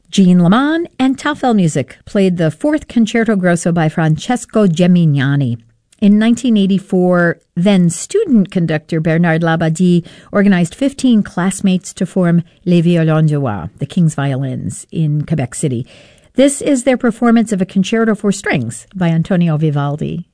Jean Leman and Taufel Music played the Fourth Concerto Grosso by Francesco Gemignani. In 1984, then student conductor Bernard Labadie organized 15 classmates to form Les Violons du Roi, the King's Violins, in Quebec City. This is their performance of a concerto for strings by Antonio Vivaldi.